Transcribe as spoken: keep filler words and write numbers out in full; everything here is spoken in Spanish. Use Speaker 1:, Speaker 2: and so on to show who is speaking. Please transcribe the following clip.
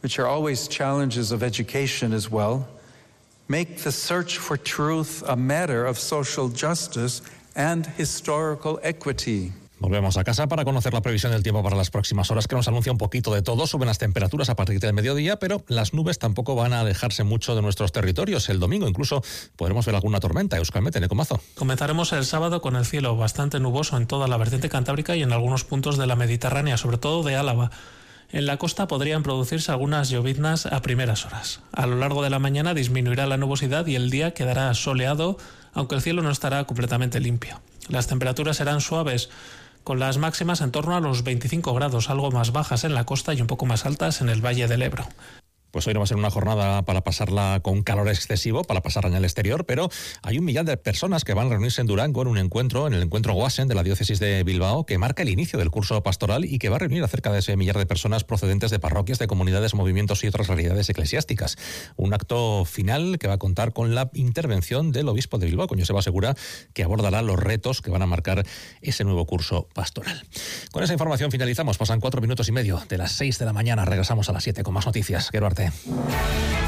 Speaker 1: which are always challenges of education as well, make the search for truth a matter of social justice and historical equity.
Speaker 2: Volvemos a casa para conocer la previsión del tiempo para las próximas horas, que nos anuncia un poquito de todo. Suben las temperaturas a partir del mediodía, pero las nubes tampoco van a alejarse mucho de nuestros territorios. El domingo incluso podremos ver alguna tormenta. Euskalmet, Necomazo.
Speaker 3: Comenzaremos el sábado con el cielo bastante nuboso en toda la vertiente cantábrica y en algunos puntos de la Mediterránea, sobre todo de Álava. En la costa podrían producirse algunas lloviznas a primeras horas. A lo largo de la mañana disminuirá la nubosidad y el día quedará soleado, aunque el cielo no estará completamente limpio. Las temperaturas serán suaves, con las máximas en torno a los veinticinco grados, algo más bajas en la costa y un poco más altas en el Valle del Ebro.
Speaker 2: Pues hoy no va a ser una jornada para pasarla con calor excesivo, para pasarla en el exterior, pero hay un millar de personas que van a reunirse en Durango en un encuentro, en el encuentro Guasen de la diócesis de Bilbao, que marca el inicio del curso pastoral y que va a reunir a cerca de ese millar de personas procedentes de parroquias, de comunidades, movimientos y otras realidades eclesiásticas. Un acto final que va a contar con la intervención del obispo de Bilbao, con Joseba Segura, que abordará los retos que van a marcar ese nuevo curso pastoral. Con esa información finalizamos. Pasan cuatro minutos y medio de las seis de la mañana. Regresamos a las siete con más noticias. Quiero arte.